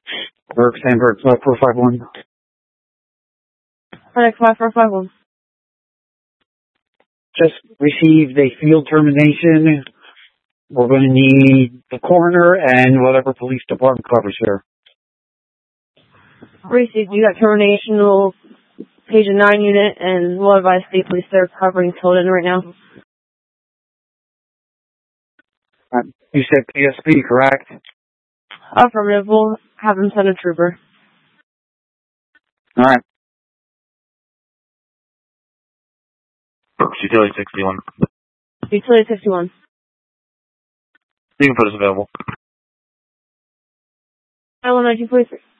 Burke, Sandberg, 5451. FedEx 5451. Just received a field termination. We're going to need the coroner and whatever police department covers here. Received. You got termination, page 9 unit, and we'll advise state police they're covering Tilden right now. You said PSP, correct? Affirmative. We'll have them send a trooper. All right. Utility 61. Utility 61. You can put us available. I 1943.